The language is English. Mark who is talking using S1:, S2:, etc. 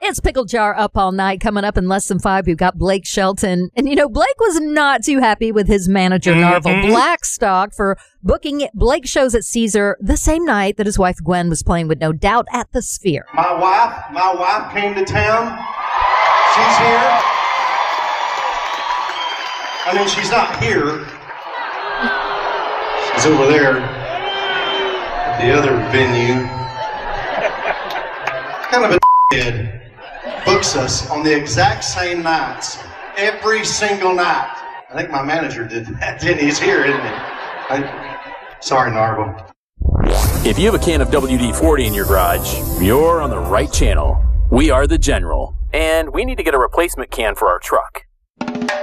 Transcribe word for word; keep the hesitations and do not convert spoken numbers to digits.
S1: It's Pickle Jar Up All Night. Coming up in less than five, we've got Blake Shelton. And, you know, Blake was not too happy with his manager, mm-hmm. Narvel Blackstock, for booking Blake shows at Caesar the same night that his wife Gwen was playing with No Doubt at the Sphere.
S2: My wife, my wife came to town. She's here. I mean, she's not here. She's over there at the other venue. Kind of a kid books us on the exact same nights, every single night. I think my manager did that. Then he's here, isn't he? I, sorry, Narvel.
S3: If you have a can of W D forty in your garage, you're on the right channel. We are the General, and we need to get a replacement can for our truck.